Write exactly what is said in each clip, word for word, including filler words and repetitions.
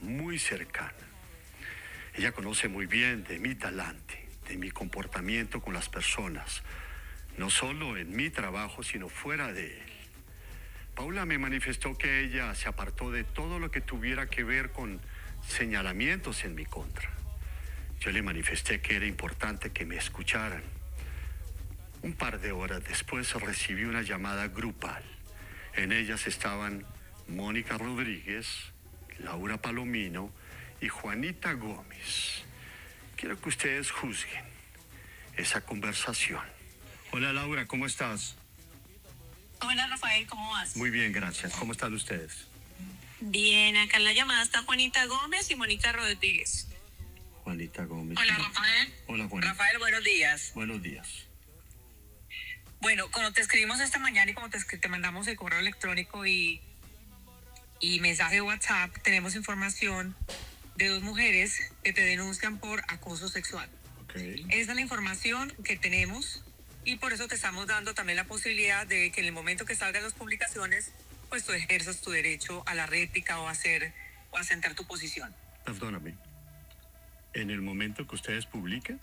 muy cercana. Ella conoce muy bien de mi talante, de mi comportamiento con las personas, no solo en mi trabajo, sino fuera de él. Paula me manifestó que ella se apartó de todo lo que tuviera que ver con señalamientos en mi contra. Yo le manifesté que era importante que me escucharan. Un par de horas después recibí una llamada grupal. En ellas estaban Mónica Rodríguez, Laura Palomino y Juanita Gómez. Quiero que ustedes juzguen esa conversación. Hola Laura, ¿cómo estás? Hola Rafael, ¿cómo vas? Muy bien, gracias. ¿Cómo están ustedes? Bien, acá en la llamada está Juanita Gómez y Mónica Rodríguez. Juanita Gómez. Hola Rafael. Hola Juanita. Rafael, buenos días. Buenos días. Bueno, como te escribimos esta mañana y como te, te mandamos el correo electrónico y, y mensaje de WhatsApp, tenemos información de dos mujeres que te denuncian por acoso sexual. Okay. Esa es la información que tenemos y por eso te estamos dando también la posibilidad de que en el momento que salgan las publicaciones, pues tú ejerzas tu derecho a la réplica o a hacer o a sentar tu posición. Perdóname. ¿En el momento que ustedes publiquen?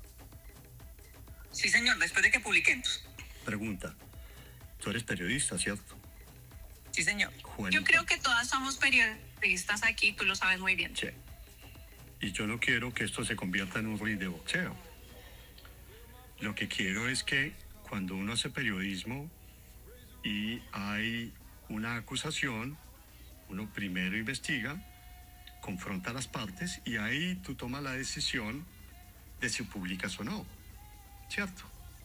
Sí, señor, después de que publiquemos. Pregunta. Tú eres periodista, ¿cierto? Sí, señor. Juanita. Yo creo que todas somos periodistas aquí, tú lo sabes muy bien. Sí. Y yo no quiero que esto se convierta en un ring de boxeo. Lo que quiero es que cuando uno hace periodismo y hay una acusación, uno primero investiga, confronta a las partes y ahí tú tomas la decisión de si publicas o no, ¿cierto?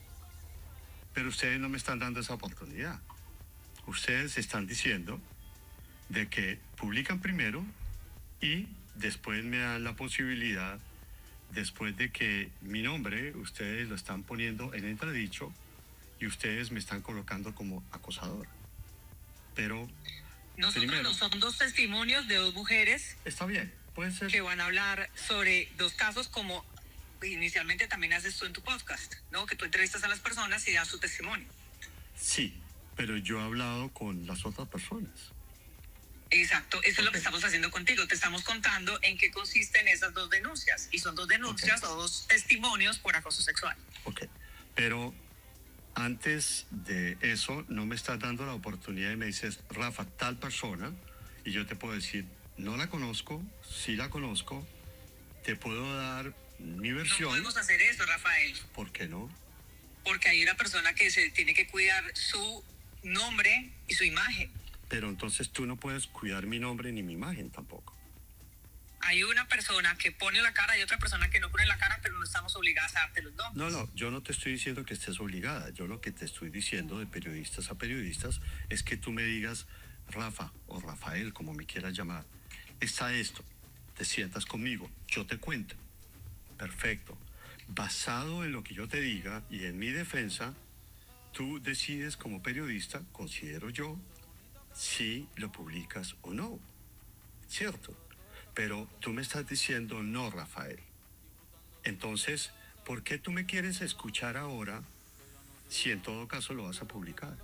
Pero ustedes no me están dando esa oportunidad. Ustedes están diciendo de que publican primero y después me dan la posibilidad, después de que mi nombre, ustedes lo están poniendo en entredicho y ustedes me están colocando como acosador. Pero nosotros primero, no son dos testimonios de dos mujeres. Está bien, puede ser. Que van a hablar sobre dos casos como inicialmente también haces tú en tu podcast, ¿no? Que tú entrevistas a las personas y das su testimonio. Sí, pero yo he hablado con las otras personas. Exacto, eso okay. Es lo que estamos haciendo contigo. Te estamos contando en qué consisten esas dos denuncias. Y son dos denuncias okay. o dos testimonios por acoso sexual. Ok, pero antes de eso no me estás dando la oportunidad y me dices, Rafa, tal persona, y yo te puedo decir, no la conozco, sí la conozco, te puedo dar mi versión. No podemos hacer eso, Rafael. ¿Por qué no? Porque hay una persona que se tiene que cuidar su nombre y su imagen. Pero entonces tú no puedes cuidar mi nombre ni mi imagen tampoco. Hay una persona que pone la cara y otra persona que no pone la cara, pero no estamos obligadas a darte los nombres. No, no, yo no te estoy diciendo que estés obligada. Yo lo que te estoy diciendo de periodistas a periodistas es que tú me digas, Rafa o Rafael, como me quieras llamar, está esto, te sientas conmigo, yo te cuento. Perfecto. Basado en lo que yo te diga y en mi defensa, tú decides como periodista, considero yo, si lo publicas o no. ¿Cierto? Pero tú me estás diciendo no, Rafael. Entonces, ¿por qué tú me quieres escuchar ahora si en todo caso lo vas a publicar?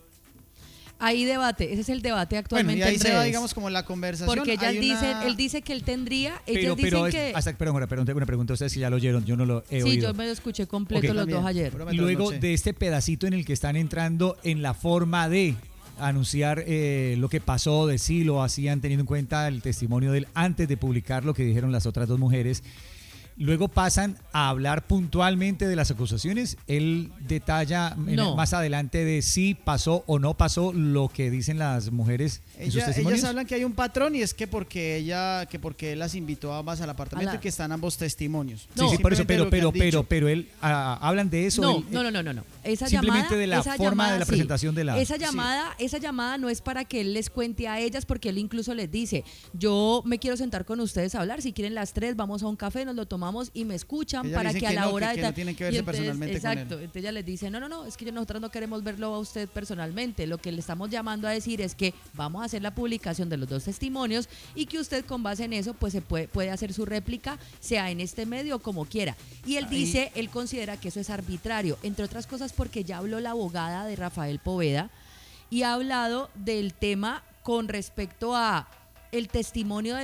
Hay debate, ese es el debate actualmente. Bueno, y ahí en se redes. va, digamos, como la conversación. Porque ellas Hay dicen, una... él dice que él tendría, pero, ellas pero dicen es, que... hasta, perdón, una pregunta, una pregunta, ustedes si ya lo oyeron, yo no lo he sí, oído. Sí, yo me lo escuché completo okay. los También, dos ayer. Luego de este pedacito en el que están entrando en la forma de anunciar eh, lo que pasó, de si lo hacían teniendo en cuenta el testimonio de él antes de publicar lo que dijeron las otras dos mujeres. Luego pasan a hablar puntualmente de las acusaciones. Él detalla no. más adelante de si pasó o no pasó lo que dicen las mujeres en sus Ella, testimonios. ellas hablan que hay un patrón y es que porque ella, que porque él las invitó a ambas al apartamento la... y que están ambos testimonios. No, sí, sí, por eso, pero, pero, pero, pero él ah, hablan de eso. No, él, no, no, no, no, no. Esa simplemente llamada, de la esa forma llamada, de la sí. presentación de la. Esa llamada, sí. esa llamada no es para que él les cuente a ellas, porque él incluso les dice, yo me quiero sentar con ustedes a hablar, si quieren las tres, vamos a un café, nos lo tomamos y me escuchan para que a la no, hora que, de que no tienen que verse entonces, personalmente exacto, con él. entonces ella les dice, no, no, no, es que nosotros no queremos verlo a usted personalmente, lo que le estamos llamando a decir es que vamos a hacer la publicación de los dos testimonios y que usted con base en eso pues se puede, puede hacer su réplica, sea en este medio o como quiera. Y él Ahí. dice, él considera que eso es arbitrario, entre otras cosas porque ya habló la abogada de Rafael Poveda y ha hablado del tema con respecto a el testimonio de